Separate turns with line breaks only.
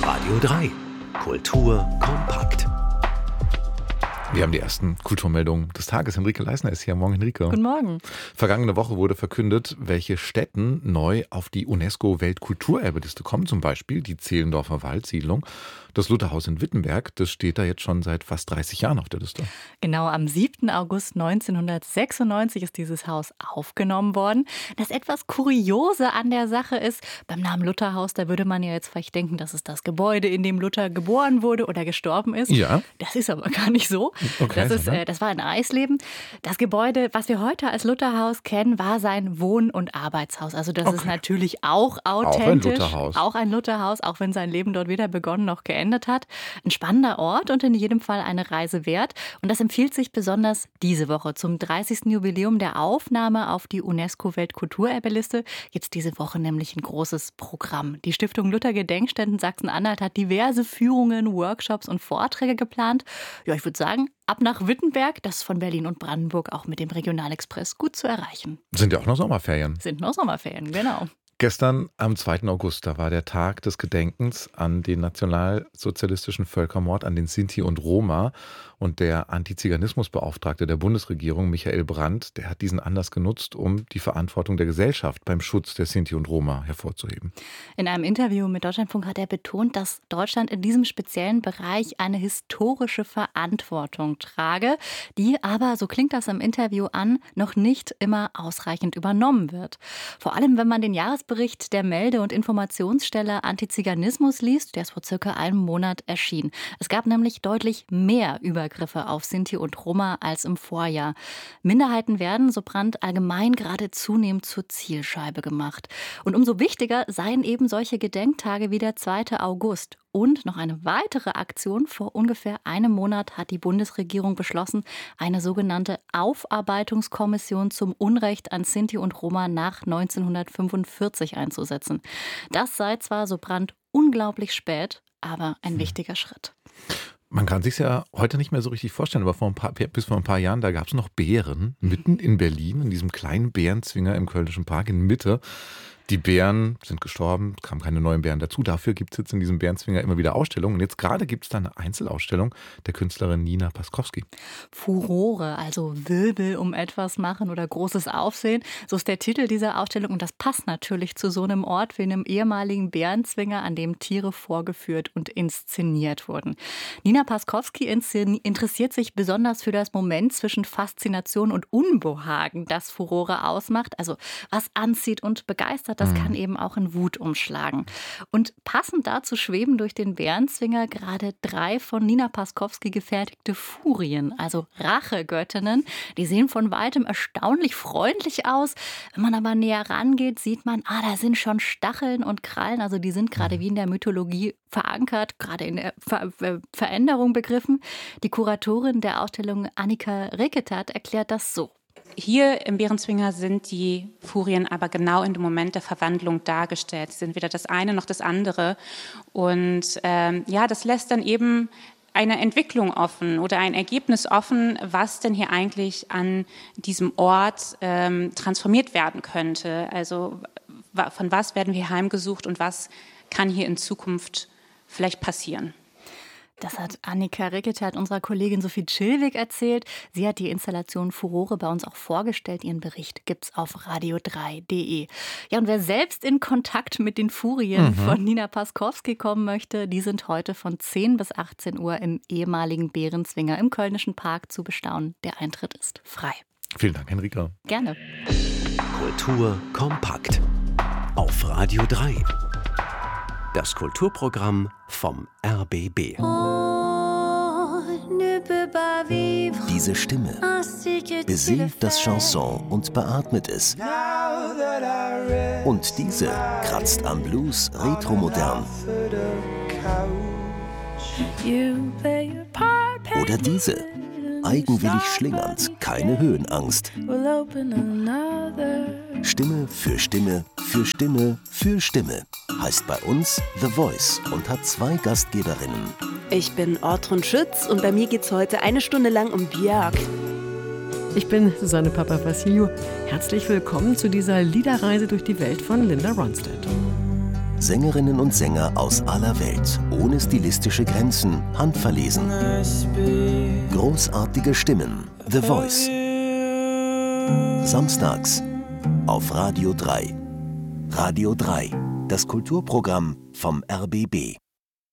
Radio 3. Kultur kompakt.
Wir haben die ersten Kulturmeldungen des Tages. Henrike Leisner ist hier. Morgen, Henrike.
Guten Morgen.
Vergangene Woche wurde verkündet, welche Städten neu auf die UNESCO-Weltkulturerbeliste kommen. Zum Beispiel die Zehlendorfer Waldsiedlung. Das Lutherhaus in Wittenberg, das steht da jetzt schon seit fast 30 Jahren auf der Liste.
Genau, am 7. August 1996 ist dieses Haus aufgenommen worden. Das etwas Kuriose an der Sache ist, beim Namen Lutherhaus, da würde man ja jetzt vielleicht denken, das ist das Gebäude, in dem Luther geboren wurde oder gestorben ist.
Ja.
Das ist aber gar nicht so.
Okay,
Das war in Eisleben. Das Gebäude, was wir heute als Lutherhaus kennen, war sein Wohn- und Arbeitshaus. Also das ist natürlich auch authentisch. Auch ein Lutherhaus, auch wenn sein Leben dort weder begonnen noch geendet hat. Ein spannender Ort und in jedem Fall eine Reise wert. Und das empfiehlt sich besonders diese Woche. Zum 30. Jubiläum der Aufnahme auf die UNESCO-Weltkulturerbeliste gibt es diese Woche nämlich ein großes Programm. Die Stiftung Luther Gedenkstätten Sachsen-Anhalt hat diverse Führungen, Workshops und Vorträge geplant. Ja, ich würde sagen, ab nach Wittenberg, das ist von Berlin und Brandenburg auch mit dem Regionalexpress gut zu erreichen.
Sind ja auch noch Sommerferien.
Sind noch Sommerferien, genau.
Gestern am 2. August, da war der Tag des Gedenkens an den nationalsozialistischen Völkermord an den Sinti und Roma. Und der Antiziganismusbeauftragte der Bundesregierung, Michael Brandt, der hat diesen Anlass genutzt, um die Verantwortung der Gesellschaft beim Schutz der Sinti und Roma hervorzuheben.
In einem Interview mit Deutschlandfunk hat er betont, dass Deutschland in diesem speziellen Bereich eine historische Verantwortung trage, die aber, so klingt das im Interview an, noch nicht immer ausreichend übernommen wird. Vor allem, wenn man den Jahresbericht der Melde- und Informationsstelle Antiziganismus liest, der ist vor circa einem Monat erschienen. Es gab nämlich deutlich mehr Übergriffe auf Sinti und Roma als im Vorjahr. Minderheiten werden, so Brandt, allgemein gerade zunehmend zur Zielscheibe gemacht. Und umso wichtiger seien eben solche Gedenktage wie der 2. August. Und noch eine weitere Aktion. Vor ungefähr einem Monat hat die Bundesregierung beschlossen, eine sogenannte Aufarbeitungskommission zum Unrecht an Sinti und Roma nach 1945 einzusetzen. Das sei zwar, so Brandt, unglaublich spät, aber ein wichtiger Schritt.
Man kann sich ja heute nicht mehr so richtig vorstellen, aber bis vor ein paar Jahren, da gab es noch Bären mitten in Berlin, in diesem kleinen Bärenzwinger im Kölnischen Park in Mitte. Die Bären sind gestorben, kamen keine neuen Bären dazu. Dafür gibt es jetzt in diesem Bärenzwinger immer wieder Ausstellungen. Und jetzt gerade gibt es da eine Einzelausstellung der Künstlerin Nina Paskowski.
Furore, also Wirbel um etwas machen oder großes Aufsehen. So ist der Titel dieser Ausstellung. Und das passt natürlich zu so einem Ort wie einem ehemaligen Bärenzwinger, an dem Tiere vorgeführt und inszeniert wurden. Nina Paskowski interessiert sich besonders für das Moment zwischen Faszination und Unbehagen, das Furore ausmacht. Also was anzieht und begeistert. Das kann eben auch in Wut umschlagen. Und passend dazu schweben durch den Bärenzwinger gerade 3 von Nina Paskowski gefertigte Furien, also Rachegöttinnen. Die sehen von weitem erstaunlich freundlich aus. Wenn man aber näher rangeht, sieht man, da sind schon Stacheln und Krallen. Also die sind gerade wie in der Mythologie verankert, gerade in der Veränderung begriffen. Die Kuratorin der Ausstellung Annika Ricketat erklärt das so.
Hier im Bärenzwinger sind die Furien aber genau in dem Moment der Verwandlung dargestellt. Sie sind weder das eine noch das andere. Und das lässt dann eben eine Entwicklung offen oder ein Ergebnis offen, was denn hier eigentlich an diesem Ort transformiert werden könnte. Also von was werden wir heimgesucht und was kann hier in Zukunft vielleicht passieren.
Das hat Annika Ricketat unserer Kollegin Sophie Chilwig erzählt. Sie hat die Installation Furore bei uns auch vorgestellt. Ihren Bericht gibt's auf radio3.de. Ja, und wer selbst in Kontakt mit den Furien von Nina Paskowski kommen möchte, die sind heute von 10 bis 18 Uhr im ehemaligen Bärenzwinger im Kölnischen Park zu bestaunen. Der Eintritt ist frei.
Vielen Dank, Henrika.
Gerne.
Kultur kompakt. Auf Radio 3. Das Kulturprogramm vom RBB. Diese Stimme besingt das Chanson und beatmet es. Und diese kratzt am Blues retromodern. Oder diese, eigenwillig schlingernd, keine Höhenangst. Stimme für Stimme für Stimme für Stimme heißt bei uns The Voice und hat 2 Gastgeberinnen.
Ich bin Ortrun Schütz und bei mir geht's heute 1 Stunde lang um Björk.
Ich bin Susanne Papavassiliou. Herzlich willkommen zu dieser Liederreise durch die Welt von Linda Ronstadt.
Sängerinnen und Sänger aus aller Welt, ohne stilistische Grenzen, handverlesen. Großartige Stimmen, The Voice. Samstags auf Radio 3. Radio 3, das Kulturprogramm vom RBB.